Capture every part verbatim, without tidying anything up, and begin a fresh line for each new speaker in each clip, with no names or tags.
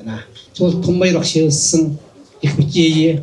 байна. Тэгвэл Тунбаяр багш хэлсэн их бичээ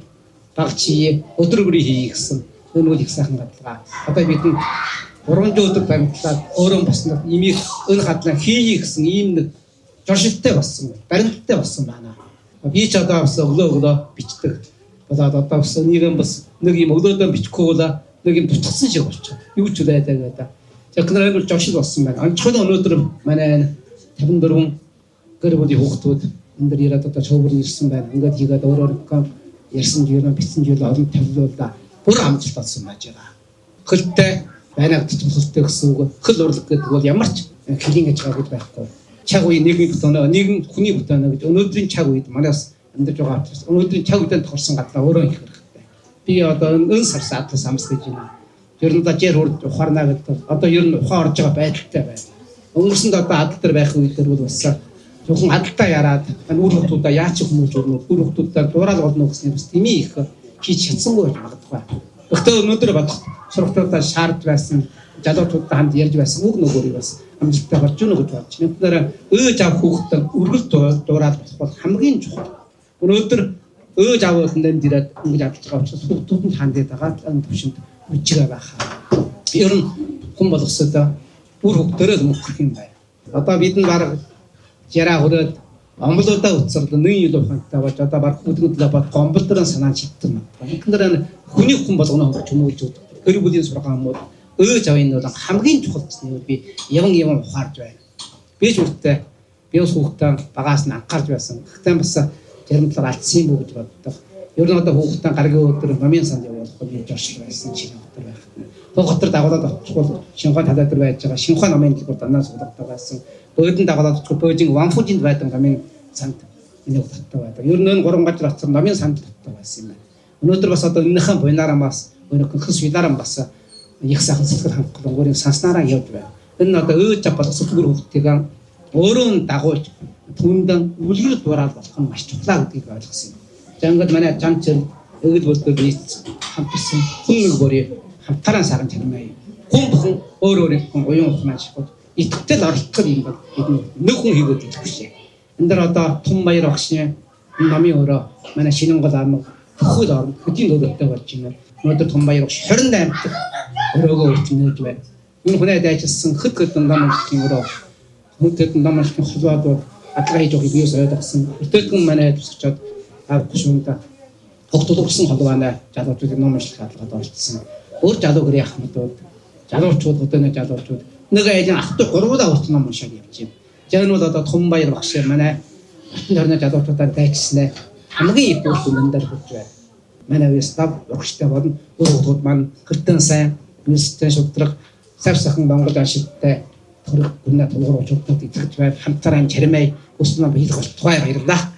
багчие өдрөгөрий хий гэсэн өнөө их сайхан гадалгаа. Одоо бидний гурван өдөр баримтлаад өөрөө босноо имийг өн хадлаа хий гэсэн ийм нэг журшилттай болсон, баримттай болсон байна. Би ч одоо бас өглөө өглөө бичдэг. Болоод одоо бас нэгэн бас нэг юм өглөөдөө бичихгүй бол нэг юм дутгсан шиг болчихоо. Юу ч үлээд байгаа. Тэгэхээр амар журшил болсон байна. Онцгой өнөөдөр манай тавин дөрвөн гэр бүлийн хүүхдүүд энэ дэр ирээд одоо цөөвөр ирсэн байна. Ингээд хийгээд өөрөө ярьсан жирийн бичсэн жирийн олон тавилуулаа бүр амжилт олсон байж байгаа. Хөлтэй байнагдчих хөлтэй гэсэн үг. Хөл урлаг гэдэг бол ямар ч хэлин гэж байгаагүй байхгүй. Чаг үе нэгэн бүтэнэ, нэгэн хүний бүтэнэ гэж өнөөдрийн чаг үед манайс амьдарч байгаа учраас өнөөдрийн чаг үедээ тохирсон гадлаа өөрөө их хэрэгтэй. Би одоо өн сарс атлас амс гэж байна. Ер нь дажир урд ухаарна гэдэг. Одоо ер нь ухаан орж байгаа байдалтай байна. Өнгөрсөнд одоо адал дээр байх үедэр бол бас зөвхөн адалтаа яраад үр хөлтүүдээ яач хүмүүж өрнө, үр хөлтүүдээ дуурал болно гэсэн бас тэмээ их хийж чадсангүй байж магадгүй. Гэхдээ өнөөдөр бодох сургалтуудаа шаард байсан, залуучуудтай хамт ярьж байсан үг нөгөөрийг бас амжилттай болж өгнө гэж бодож байна. Эндээр өөж авах хүүхдээ үргэлж дуурал болох бол хамгийн чухал. Өнөөдөр өөж авах хүнд ирээд ингэж авч байгаа учраас хүүхдүүдэнд хандаад байгаа энэ төвшөнд үжигээ байхаа. Ер нь хүн болгосоо үр хөвгтөрөө мөхөх юм байна. Одоо бид нь баг яраа хүрээд омблуудаа уцсарлаа нэг ил ухаантай болж одоо баг хөдөлгөдлөө бод гомболдрын санаа читтэн. Тэгэхээр хүний хүн болгоно хөвч хүмүүж өгдөг. Гэр бүлийн сургаамууд өөж авын бол хамгийн чухал зүйл би яван яван ухаарж байна. Би ч үртээ би ус хүүхдээ багаас нь анхаарч байсан. Гэхдээ бас жаримтлал алдсан юм уу гэж боддог. Ер нь одоо хүүхдээ гаргийн өдөр номын санд явуулах би жорч байсан чинь өдөр байх. Тог хотор дагуулад очихгүй шинхай талаа дээр байж байгаа. Шинхай номын дэлгүүр данаа суулгадаг байсан. Бөөдөн дагуулад очихгүй бөөжин ванфужинд байдаг номын санд миний утгатай байдаг. Ер нь энэ гурван газар оцсон номын санд утгатай байсан юм байна. Өнөөдөр бас одоо энэхэн буйнаараа бас өнөөх хөс вилаараа бас их сайхан сэтгэл хангалтын санснараа явж байна. Энэ одоо өөж авах сэтгэл хөвгтэйг өөрөө дагуулж түндэн үлгэр дуурал болох нь маш чухал гэдгийг ойлгосон юм. За ингээд манай жанчир эгэл болдог нийт хамтсан хүн нэг бүрий хамтараа саран чармаа. Хүн бүхэн өөр өөр хүн уян ухаан шигод итгэл оролцох юм бол бид нэг хүн хийгээд идэх шээ. Энд дэр одоо Тунбаяр багшны номын өрөө манай Шинэнгол ам бүхэл орн хөдийн дөрөвтэй болж байна. Өнөөдөр Тунбаяр багш хорин восемь дахь өрөөгөө өрчнөж байна. Энэ хүнээд ажилласан хэд хэдэн ном уншихын өрөө хүндэд ном уншихын холбоод бол адилхан хийж өгөх биес ойлгосон. Өтөөдгөн манай тусчаад авахгүй шунда хогтод өгсөн холбооны залуучуудын ном унших хаалгад оролцсон. Өөр залуугэр яах юм бол залуучууд өдөөний залуучууд нэг айлын ахтай гурвуулаа урт ном уншаад явж байна. За энэ бол одоо Тунбаяр багш манай алтан хорны залуучуудаар дайчснаа хамгийн их үр дүндээр хүрч байна. Манай вестав өгчтэй болно. Өөрөөр маань гэртэн сайн университет шудраг савсахан Монгол ашигтай төрөг гүнэ тулгуур учруудад итгэж байв хамтараа чармай өснө хийх болтугай баярлаа.